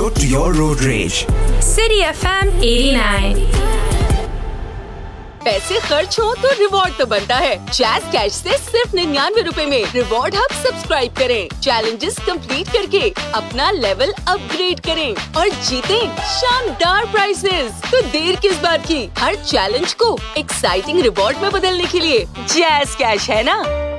antidote to your road rage. City FM 89. पैसे खर्च हो तो रिवॉर्ड तो बनता है। जैज़ कैश से सिर्फ 99 रुपए में रिवॉर्ड हब सब्सक्राइब करें, चैलेंजेस कंप्लीट करके अपना लेवल अपग्रेड करें और जीतें शानदार प्राइजेस। तो देर किस बात की, हर चैलेंज को एक्साइटिंग रिवॉर्ड में बदलने के लिए जैज़ कैश है ना।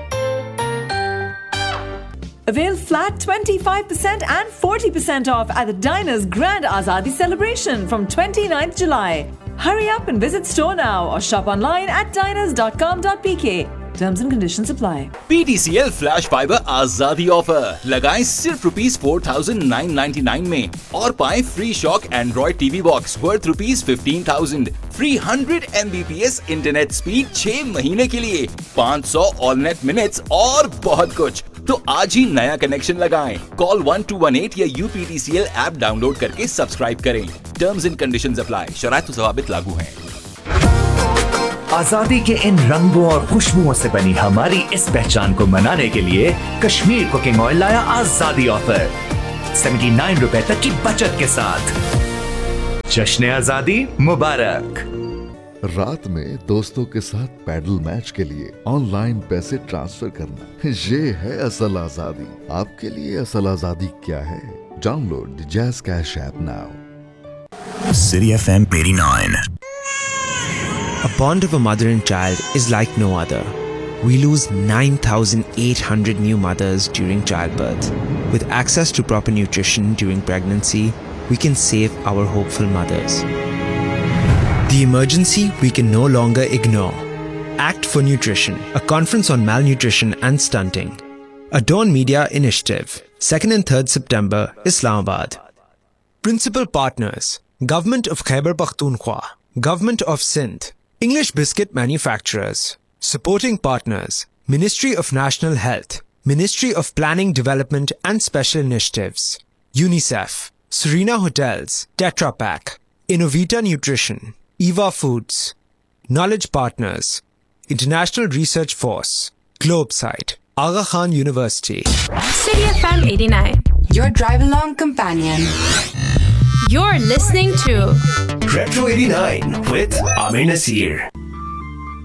Avail flat 25% and 40% off at the Diners Grand Azadi celebration from 29th July. Hurry up and visit store now or shop online at diners.com.pk. Terms and conditions apply. PTCL Flash Fiber आजादी offer लगाएं सिर्फ ₹4,999 में और पाएं free shock Android TV box worth ₹15,000, free 100 Mbps internet speed 6 महीने के लिए, 500 all net minutes और बहुत कुछ। तो आज ही नया कनेक्शन लगाएं। कॉल 1218 या UPTCL ऐप डाउनलोड करके सब्सक्राइब करें। टर्म्स एंड कंडीशंस अप्लाई, शराइत व ज़वाबित लागू हैं। आजादी के इन रंगों और खुशबुओं से बनी हमारी इस पहचान को मनाने के लिए कश्मीर कुकिंग ऑयल लाया आजादी ऑफर 79 रुपए तक की बचत के साथ। जश्न आजादी मुबारक। रात में दोस्तों के साथ पैडल मैच के लिए ऑनलाइन पैसे ट्रांसफर करना, ये है असल आजादी। आपके लिए असल आजादी क्या है? Download the jazz cash app now. City FM 89. A bond of a mother and child is like no other. We lose 9,800 new mothers during childbirth. With access to proper nutrition during pregnancy, we can save our hopeful mothers. The emergency we can no longer ignore. Act for Nutrition, a conference on malnutrition and stunting. A Dawn Media initiative. 2nd and 3rd September, Islamabad. Principal partners: Government of Khyber Pakhtunkhwa, Government of Sindh, English Biscuit Manufacturers. Supporting partners: Ministry of National Health, Ministry of Planning, Development and Special Initiatives, UNICEF, Serena Hotels, Tetra Pak, Innovita Nutrition, Eva Foods. Knowledge partners: International Research Force, Globesite, Aga Khan University. City FM 89. Your drive-along companion. You're listening to Retro 89 with Amir Nasir.